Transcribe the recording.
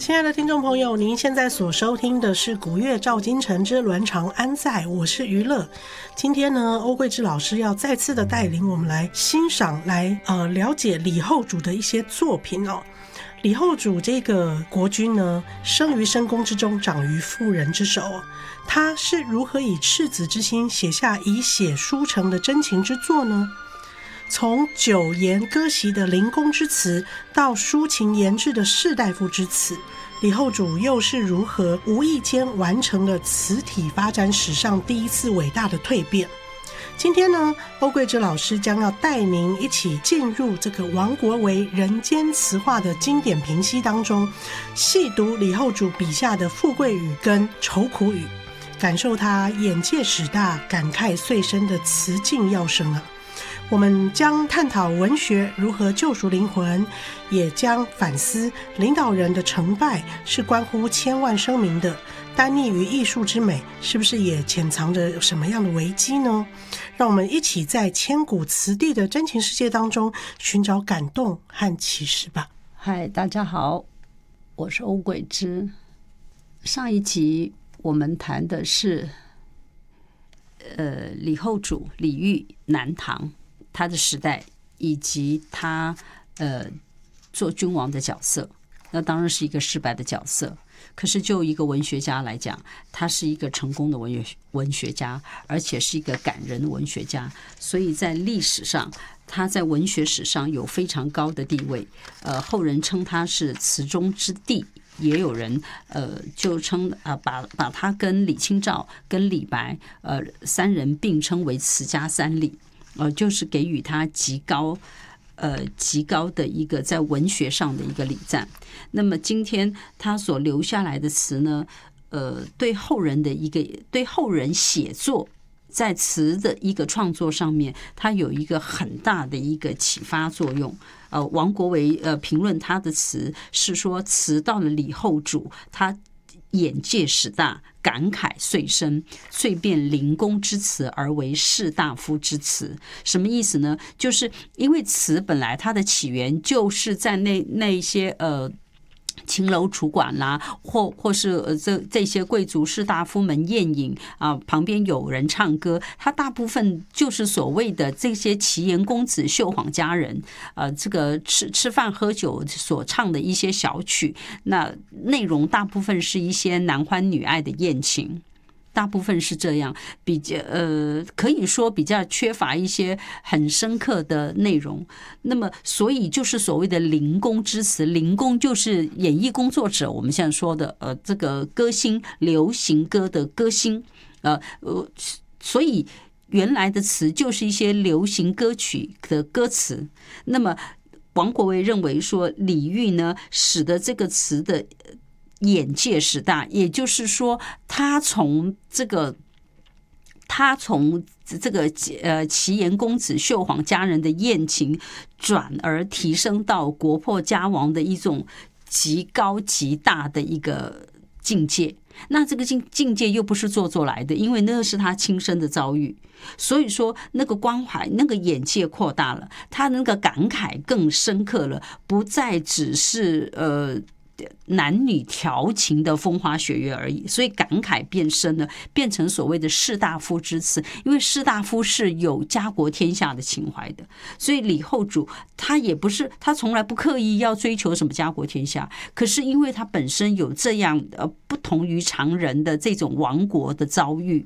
亲爱的听众朋友，您现在所收听的是古乐赵京城之伦常安在，我是娱乐。今天呢，欧桂芝老师要再次的带领我们来欣赏、了解李后主的一些作品哦。李后主这个国君呢，生于深宫之中，长于妇人之手。他是如何以赤子之心写下以血书成的真情之作呢？从九言歌席的临宫之词，到抒情研制的士大夫之词，李后主又是如何无意间完成了词体发展史上第一次伟大的蜕变？今天呢，欧桂芝老师将要带您一起进入这个王国维人间词话的经典评析当中，细读李后主笔下的富贵语跟愁苦语，感受他眼界史大、感慨遂深的词境要生啊。我们将探讨文学如何救赎灵魂，也将反思领导人的成败是关乎千万声名的，单溺于艺术之美，是不是也潜藏着什么样的危机呢？让我们一起在千古词帝的真情世界当中寻找感动和启示吧。 嗨，大家好，我是欧桂芝。上一集我们谈的是李后主李煜南唐他的时代，以及他做君王的角色。那当然是一个失败的角色，可是就一个文学家来讲，他是一个成功的文学家，而且是一个感人的文学家，所以在历史上，他在文学史上有非常高的地位。后人称他是词中之帝，也有人就称把他跟李清照、跟李白三人并称为词家三李。就是给予他极高的一个在文学上的一个礼赞。那么今天他所留下来的词呢，对后人写作在词的一个创作上面，它有一个很大的一个启发作用。王国维评论他的词是说，词到了李后主，他眼界史大，感慨遂深，遂变临宫之词而为士大夫之词。什么意思呢？就是因为词本来它的起源就是在那些青楼楚馆啦，或是这些贵族士大夫们宴饮啊，旁边有人唱歌，它大部分就是所谓的这些奇言公子、秀晃佳人，这个吃饭喝酒所唱的一些小曲，那内容大部分是一些男欢女爱的艳情。大部分是这样，可以说比较缺乏一些很深刻的内容。那么，所以就是所谓的临宫之词，临宫就是演艺工作者，我们现在说的这个歌星，流行歌的歌星，所以原来的词就是一些流行歌曲的歌词。那么，王国维认为说，李煜呢，使得这个词的眼界史大，也就是说，他从这个奇言公子、秀晃佳人的艳情，转而提升到国破家亡的一种极高极大的一个境界。那这个境界又不是做来的，因为那是他亲身的遭遇，所以说那个关怀、那个眼界扩大了，他那个感慨更深刻了，不再只是男女调情的风花雪月而已，所以感慨变深了，变成所谓的士大夫之词。因为士大夫是有家国天下的情怀的，所以李后主他从来不刻意要追求什么家国天下，可是因为他本身有这样不同于常人的这种亡国的遭遇，